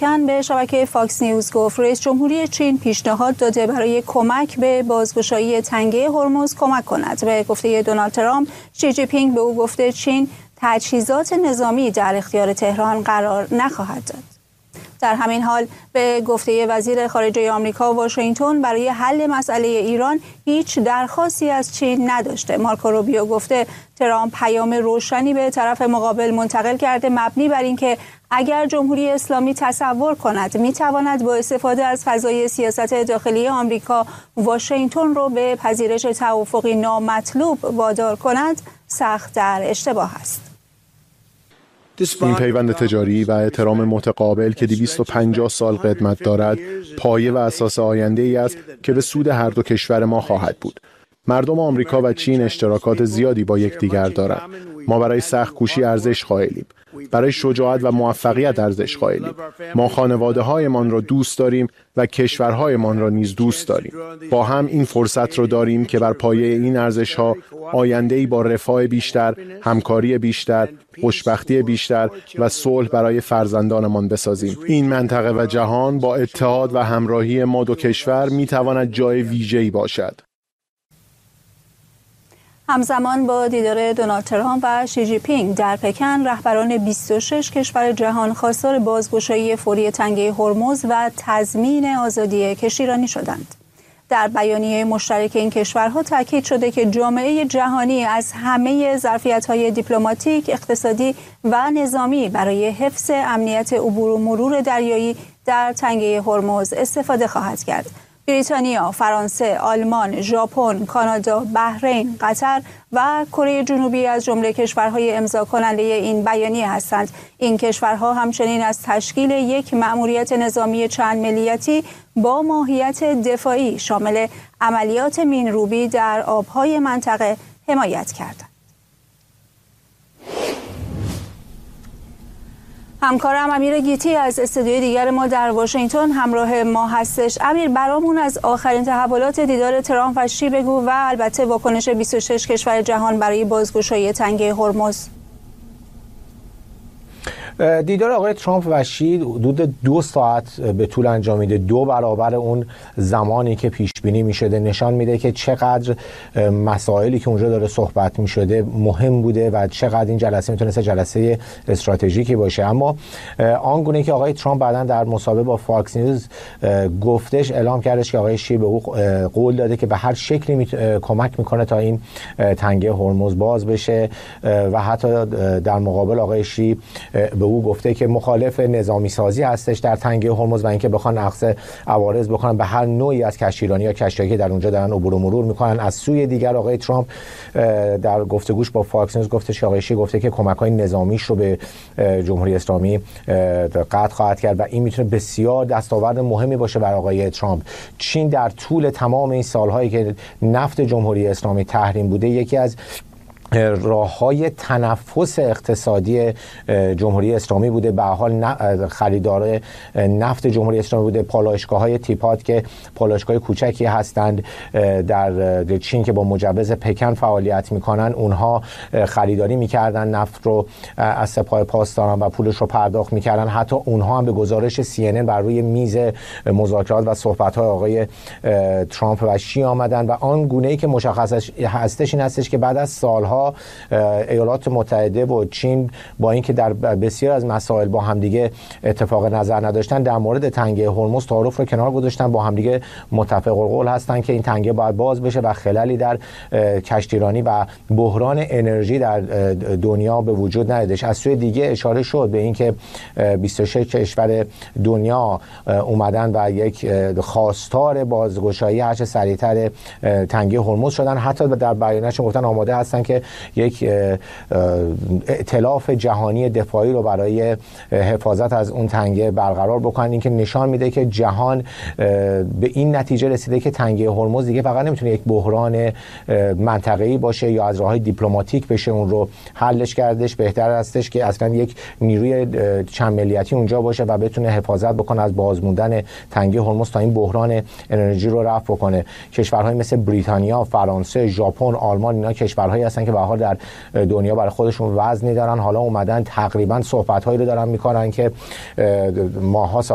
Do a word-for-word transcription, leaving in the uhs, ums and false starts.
پکن به شبکه فاکس نیوز گفت رئیس جمهوری چین پیشنهاد داده برای کمک به بازگشایی تنگه هرمز کمک کند. به گفته دونالد ترامپ، شی جی پینگ به او گفته چین تجهیزات نظامی در اختیار تهران قرار نخواهد داد. در همین حال به گفته وزیر خارجه آمریکا، واشنگتن برای حل مسئله ایران هیچ درخواستی از چین نداشته. مارکو روبیو گفته ترامپ پیام روشنی به طرف مقابل منتقل کرده مبنی بر اینکه اگر جمهوری اسلامی تصور کند میتواند با استفاده از فضای سیاست داخلی آمریکا واشنگتن را به پذیرش توافقی نامطلوب وادار کند، سخت در اشتباه است. این پیوند تجاری و احترام متقابل که دویست و پنجاه سال قدمت دارد، پایه و اساس آینده‌ای است که به سود هر دو کشور ما خواهد بود. مردم آمریکا و چین اشتراکات زیادی با یکدیگر دارند. ما برای سخت‌کوشی ارزش قائلیم. برای شجاعت و موفقیت ارزش قائلیم. ما خانواده‌هایمان را دوست داریم و کشورهایمان را نیز دوست داریم. با هم این فرصت را داریم که بر پایه این ارزش‌ها آینده‌ای با رفاه بیشتر، همکاری بیشتر، خوشبختی بیشتر و صلح برای فرزندانمان بسازیم. این منطقه و جهان با اتحاد و همراهی ما دو کشور می‌تواند جای ویژه‌ای باشد. همزمان با دیدار دونالد ترامپ و شی جی پینگ در پکن، رهبران بیست و شش کشور جهان خواستار بازگشایی فوری تنگه هرمز و تضمین آزادی کشتیرانی شدند. در بیانیه مشترک این کشورها تاکید شده که جامعه جهانی از همه ظرفیت‌های دیپلماتیک، اقتصادی و نظامی برای حفظ امنیت عبور و مرور دریایی در تنگه هرمز استفاده خواهد کرد. بریتانیا، فرانسه، آلمان، ژاپن، کانادا، بحرین، قطر و کره جنوبی از جمله کشورهای امضا کننده این بیانیه هستند. این کشورها همچنین از تشکیل یک مأموریت نظامی چند ملیتی با ماهیت دفاعی شامل عملیات مین‌روبی در آبهای منطقه حمایت کردند. همکارم امیر گیتی از استودیوی دیگر ما در واشنگتن همراه ما هستش. امیر، برامون از آخرین تحولات دیدار ترامپ و شی بگو و البته واکنش بیست و شش کشور جهان برای بازگشایی تنگه هرمز. دیدار آقای ترامپ و شی حدود دو ساعت به طول انجام میده. دو برابر اون زمانی که پیش بینی میشده نشان میده که چقدر مسائلی که اونجا داره صحبت میشده مهم بوده و چقدر این جلسه میتونسته جلسه استراتژیکی باشه. اما آنگونه که آقای ترامپ بعداً در مصاحبه با فاکس نیوز گفتش، اعلام کردش که آقای شی به او قول داده که به هر شکلی می... کمک میکنه تا این تنگه هرمز باز بشه و حتی در مقابل آقای شی به او گفته که مخالف نظامی سازی هستش در تنگه هرمز و اینکه بخوان اخذ عوارض بکنن به هر نوعی از کشتیرانی یا کشتیایی که در اونجا دارن عبور و مرور میکنن. از سوی دیگر آقای ترامپ در گفتگوش با فاکس نیوز گفته که آقای شی گفته که کمک‌های نظامیش رو به جمهوری اسلامی قطع خواهد کرد و این میتونه بسیار دستاورد مهمی باشه برای آقای ترامپ. چین در طول تمام این سالهایی که نفت جمهوری اسلامی تحریم بوده، یکی از راه‌های تنفس اقتصادی جمهوری اسلامی بوده. به حال خریدار نفت جمهوری اسلامی بوده. پالایشگاه‌های تیپات که پالایشگاه کوچکی هستند در چین که با مجوز پکن فعالیت میکنن، اونها خریداری میکردن نفت رو از سپاه پاسداران و پولش رو پرداخت میکردن. حتی اونها هم به گزارش سی ان ان بر روی میز مذاکرات و صحبت‌های آقای ترامپ و شی آمدن و آن گونه‌ای که مشخص هستش این هستش که بعد از سالها ایالات متحده و چین با اینکه در بسیار از مسائل با همدیگه اتفاق نظر نداشتن، در مورد تنگه هرمز تعارف رو کنار گذاشتن، با همدیگه متفق القول هستن که این تنگه باید باز بشه و خللی در کشتیرانی و بحران انرژی در دنیا به وجود نیادش. از سوی دیگه اشاره شد به اینکه بیست و شش کشور دنیا اومدن و یک خواستار بازگشایی هر چه سریعتر تنگه هرمز شدن. حتی در بیانیه‌شون گفتن آماده هستن که یک ائتلاف جهانی دفاعی رو برای حفاظت از اون تنگه برقرار بکنن. این که نشان میده که جهان به این نتیجه رسیده که تنگه هرمز دیگه فقط نمیتونه یک بحران منطقه‌ای باشه یا از راههای دیپلماتیک بشه اون رو حلش کردش. بهتر هستش که اصلا یک نیروی چند ملیتی اونجا باشه و بتونه حفاظت بکنه از بازموندن تنگه هرمز تا این بحران انرژی رو رفع بکنه. کشورهای مثل بریتانیا، فرانسه، ژاپن، آلمان، اینا کشورهایی هستن که به هر در دنیا برای خودشون وزنی دارن. حالا اومدن تقریبا صحبت‌هایی رو دارن میکنن که ماها